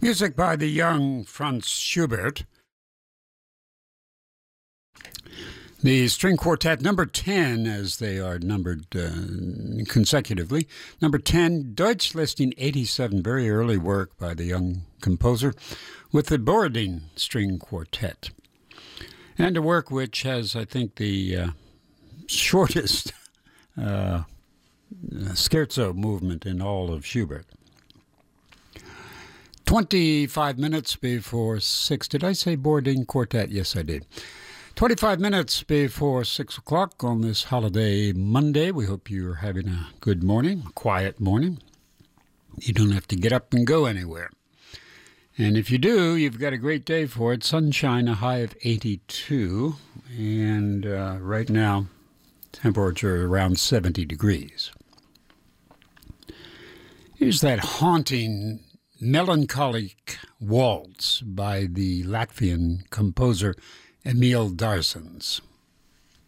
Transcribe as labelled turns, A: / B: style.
A: Music by the young Franz Schubert. The string quartet number 10, as they are numbered consecutively. Number 10, Deutsch Listing 87, very early work by the young composer, with the Borodin String Quartet. And a work which has, I think, the shortest scherzo movement in all of Schubert. 25 minutes before 6. Did I say Borodin Quartet? Yes, I did. 25 minutes before 6 o'clock on this holiday Monday. We hope you're having a good morning, a quiet morning. You don't have to get up and go anywhere. And if you do, you've got a great day for it. Sunshine, a high of 82. And right now, temperature around 70 degrees. Here's that haunting, melancholic waltz by the Latvian composer Emil Darsens.